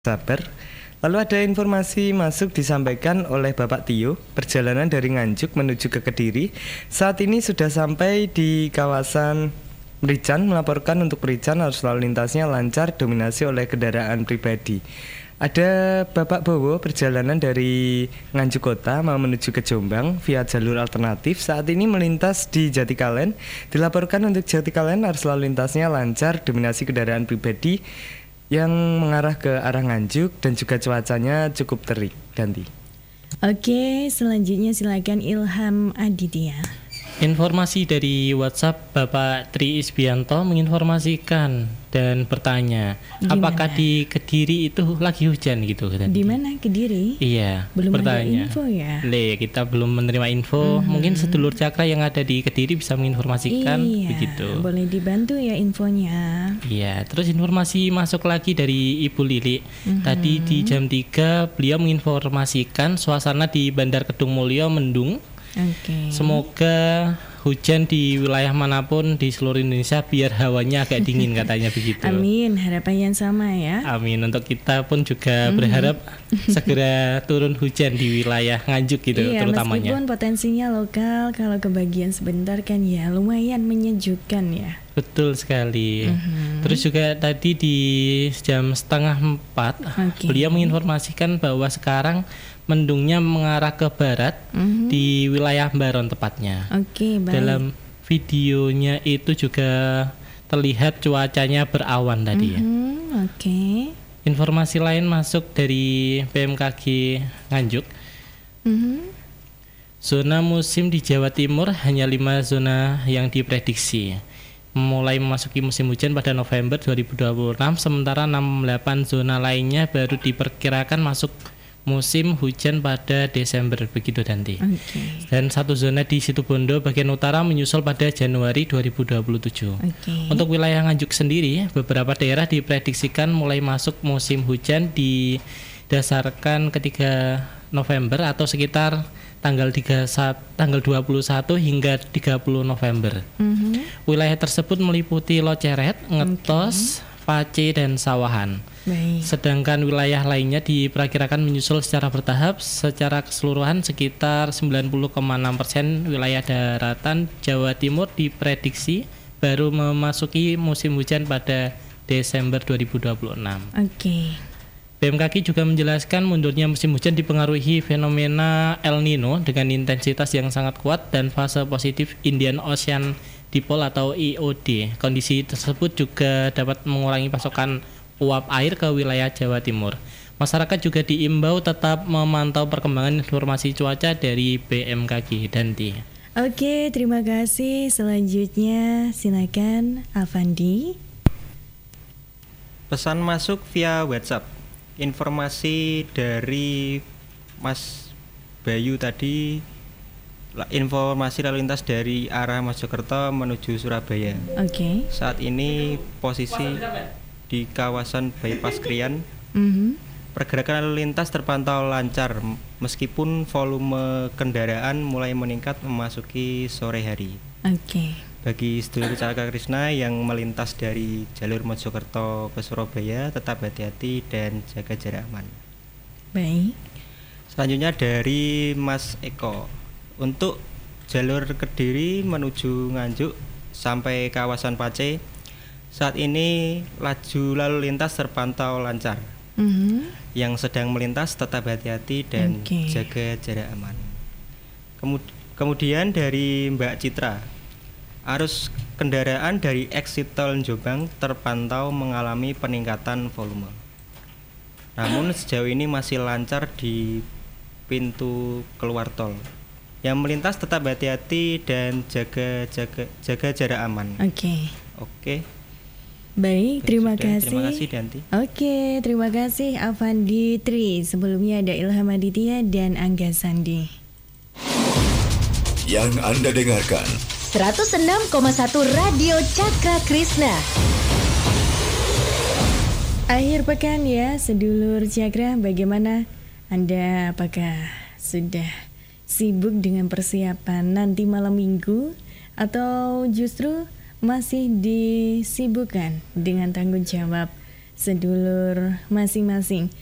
Sabar. Lalu ada informasi masuk disampaikan oleh Bapak Tio, perjalanan dari Nganjuk menuju ke Kediri. Saat ini sudah sampai di kawasan Merican, melaporkan untuk Merican arus lalu lintasnya lancar, dominasi oleh kendaraan pribadi. Ada Bapak Bowo, perjalanan dari Nganjuk Kota mau menuju ke Jombang via jalur alternatif. Saat ini melintas di Jatikalen. Dilaporkan untuk Jatikalen arus lalu lintasnya lancar, dominasi kendaraan pribadi yang mengarah ke arah Nganjuk dan juga cuacanya cukup terik. Ganti. Oke, selanjutnya silakan Ilham Aditya. Informasi dari WhatsApp Bapak Tri Isbianto menginformasikan dan bertanya, apakah di Kediri itu lagi hujan gitu? Di mana Kediri? Iya, belum bertanya. ada info ya? Kita belum menerima info. Mungkin sedulur Cakra yang ada di Kediri bisa menginformasikan begitu. Boleh dibantu ya infonya. Iya, terus informasi masuk lagi dari Ibu Lili. Tadi di jam 3 beliau menginformasikan suasana di Bandar Kedung Mulyo mendung. Semoga hujan di wilayah manapun di seluruh Indonesia biar hawanya agak dingin katanya begitu. Amin, harapan yang sama ya. Amin, untuk kita pun juga berharap segera turun hujan di wilayah Nganjuk gitu terutamanya. Meskipun potensinya lokal, kalau kebagian sebentar kan ya lumayan menyejukkan ya. Betul sekali. Terus juga tadi di jam 3:30 beliau menginformasikan bahwa sekarang mendungnya mengarah ke barat di wilayah Baron tepatnya. Baik. Dalam videonya itu juga terlihat cuacanya berawan tadi ya. Informasi lain masuk dari BMKG Nganjuk. Zona musim di Jawa Timur hanya 5 zona yang diprediksi mulai memasuki musim hujan pada November 2026, sementara 68 zona lainnya baru diperkirakan masuk musim hujan pada Desember begitu Danti. Dan 1 zona di Situbondo bagian utara menyusul pada Januari 2027. Untuk wilayah Nganjuk sendiri, beberapa daerah diprediksikan mulai masuk musim hujan didasarkan ketiga November atau sekitar tanggal 21 hingga 30 November. Wilayah tersebut meliputi Loceret, Ngetos, Pace, dan Sawahan. Sedangkan wilayah lainnya diperkirakan menyusul secara bertahap. Secara keseluruhan sekitar 90,6% wilayah daratan Jawa Timur diprediksi baru memasuki musim hujan pada Desember 2026. BMKG juga menjelaskan mundurnya musim hujan dipengaruhi fenomena El Nino dengan intensitas yang sangat kuat dan fase positif Indian Ocean Dipole atau IOD. Kondisi tersebut juga dapat mengurangi pasokan uap air ke wilayah Jawa Timur. Masyarakat juga diimbau tetap memantau perkembangan informasi cuaca dari BMKG. Danti. Terima kasih. Selanjutnya silakan Avandi. Pesan masuk via WhatsApp. Informasi dari Mas Bayu tadi, informasi lalu lintas dari arah Mojokerto menuju Surabaya. Saat ini posisi di kawasan bypass Krian, pergerakan lalu lintas terpantau lancar meskipun volume kendaraan mulai meningkat memasuki sore hari. Bagi sedulur Cakra Krishna yang melintas dari jalur Mojokerto ke Surabaya, tetap hati-hati dan jaga jarak aman. Baik. Selanjutnya dari Mas Eko, untuk jalur Kediri menuju Nganjuk sampai kawasan Pace, saat ini laju lalu lintas terpantau lancar. Yang sedang melintas tetap hati-hati dan jaga jarak aman. Kemudian dari Mbak Citra, arus kendaraan dari exit tol Jombang terpantau mengalami peningkatan volume. Namun sejauh ini masih lancar di pintu keluar tol. Yang melintas tetap hati-hati dan jaga jarak aman. Baik, terima kasih. Terima kasih Danti. Terima kasih Avandi Tri. Sebelumnya ada Ilham Aditya dan Angga Sandi. Yang Anda dengarkan 106,1 Radio Cakra Krishna. Akhir pekan ya, sedulur Cakra, bagaimana Anda? Apakah sudah sibuk dengan persiapan nanti malam minggu atau justru masih disibukkan dengan tanggung jawab sedulur masing-masing.